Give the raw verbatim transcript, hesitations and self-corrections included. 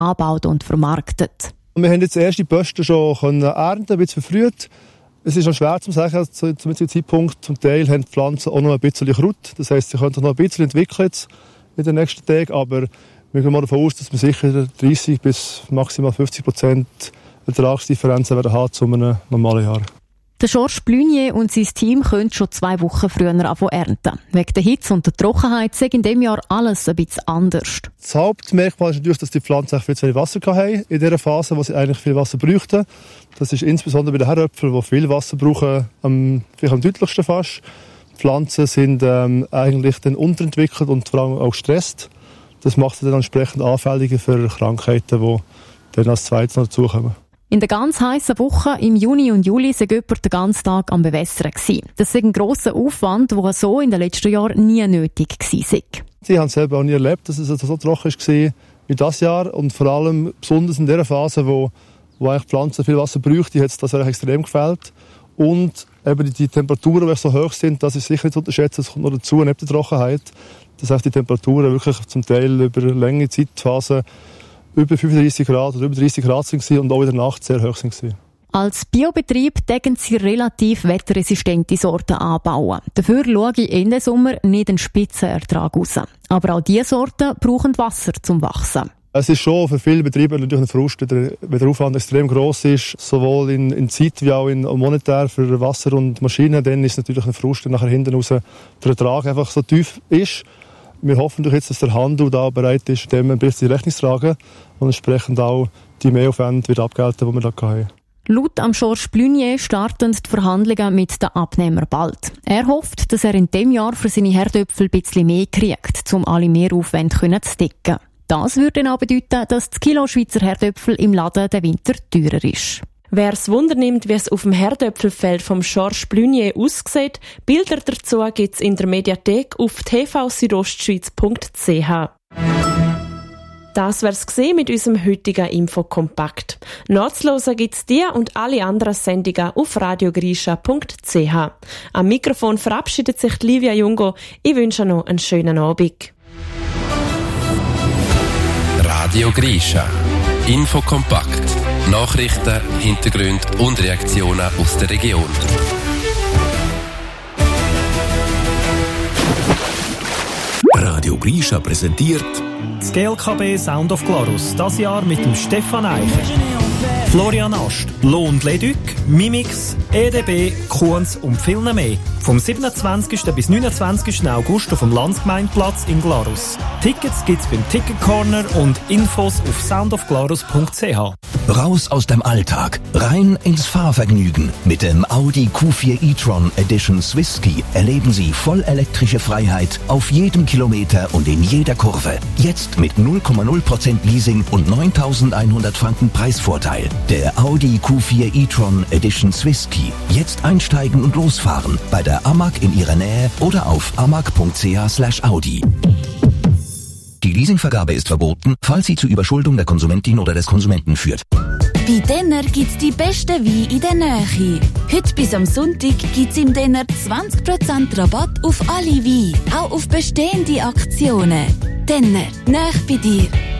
anbaut und vermarktet. Wir haben jetzt erste Posten schon können ernten, ein bisschen verfrüht. Es ist noch schwer zu sagen, zu diesem Zeitpunkt. Zum Teil haben die Pflanzen auch noch ein bisschen Kraut. Das heisst, sie können sich noch ein bisschen entwickeln jetzt in den nächsten Tagen. Aber wir gehen mal davon aus, dass wir sicher dreißig bis maximal fünfzig Prozent Ertragsdifferenzen werden haben zu einem normalen Jahr. Der Georges Blunier und sein Team können schon zwei Wochen früher anfangen ernten. Wegen der Hitze und der Trockenheit sei in diesem Jahr alles ein bisschen anders. Das Hauptmerkmal ist natürlich, dass die Pflanzen viel zu wenig Wasser hatten in dieser Phase, wo sie eigentlich viel Wasser bräuchten. Das ist insbesondere bei den Herdöpfeln, die viel Wasser brauchen, am, vielleicht am deutlichsten fast. Die Pflanzen sind ähm, eigentlich dann unterentwickelt und vor allem auch gestresst. Das macht sie dann entsprechend anfälliger für Krankheiten, die dann als zweites noch dazukommen. In der ganz heissen Woche im Juni und Juli war jemand den ganzen Tag am Bewässern. Das ist ein grosser Aufwand, der so in den letzten Jahren nie nötig war. Sie haben selber auch nie erlebt, dass es so trocken war wie dieses Jahr. Und vor allem besonders in dieser Phase, wo, wo eigentlich Pflanzen viel Wasser bräuchten, hat es das extrem gefehlt. Und eben die, die Temperaturen, die so hoch sind, das ist sicher nicht zu unterschätzen. Das kommt noch dazu, neben der Trockenheit. Das heißt, die Temperaturen wirklich zum Teil über eine lange Zeitphase über fünfunddreissig Grad oder über dreißig Grad waren und auch in der Nacht sehr hoch waren. Als Biobetrieb decken sie relativ wetterresistente Sorten anbauen. Dafür schaue ich Ende Sommer nicht einen Spitzenertrag raus. Aber auch diese Sorten brauchen Wasser zum Wachsen. Es ist schon für viele Betriebe natürlich ein Frust, wenn der Aufwand extrem gross ist, sowohl in, in Zeit wie auch in monetär für Wasser und Maschinen. Dann ist es natürlich ein Frust, wenn nachher hinten raus der Ertrag einfach so tief ist. Wir hoffen doch jetzt, dass der Handel da bereit ist, dem ein bisschen Rechnung zu tragen und entsprechend auch die Mehraufwände wieder abgelten, die wir da hatten. Laut am Georges Blunier starten die Verhandlungen mit den Abnehmern bald. Er hofft, dass er in diesem Jahr für seine Herdöpfel ein bisschen mehr kriegt, um alle Mehraufwände zu decken. Das würde dann auch bedeuten, dass das Kilo Schweizer Herdöpfel im Laden den Winter teurer ist. Wer es Wunder nimmt, wie es auf dem Herdöpfelfeld vom Georges Blunier aussieht, Bilder dazu gibt es in der Mediathek auf t v südostschweiz punkt c h. Das wär's gesehen mit unserem heutigen Infokompakt. Nachzuhören gibt's die und alle anderen Sendungen auf radiogrisha punkt c h. Am Mikrofon verabschiedet sich Livia Jungo. Ich wünsche noch einen schönen Abend. Radio Grisha. Infokompakt. Nachrichten, Hintergründe und Reaktionen aus der Region. Radio Grisha präsentiert das G L K B Sound of Glarus, das Jahr mit dem Stefan Eicher, Florian Ast, Lohn Leduc, Mimix, E D B, Kuhns und vielen mehr. Vom siebenundzwanzigsten bis neunundzwanzigsten August auf dem Landsgemeindeplatz in Glarus. Tickets gibt's beim Ticket Corner und Infos auf sound of glarus punkt c h. Raus aus dem Alltag, rein ins Fahrvergnügen. Mit dem Audi Q vier e-tron Edition Swisski erleben Sie vollelektrische Freiheit auf jedem Kilometer und in jeder Kurve. Jetzt mit null Komma null Prozent Leasing und neuntausendeinhundert Franken Preisvorteil. Der Audi Q vier e-tron Edition Swisski. Jetzt einsteigen und losfahren bei der A M A G in Ihrer Nähe oder auf amag punkt c h slash audi. Die Leasingvergabe ist verboten, falls sie zu Überschuldung der Konsumentin oder des Konsumenten führt. Bei Denner gibt's die besten Weine in der Nähe. Heute bis am Sonntag gibt's im Denner zwanzig Prozent Rabatt auf alle Weine, auch auf bestehende Aktionen. Denner, näher bei dir.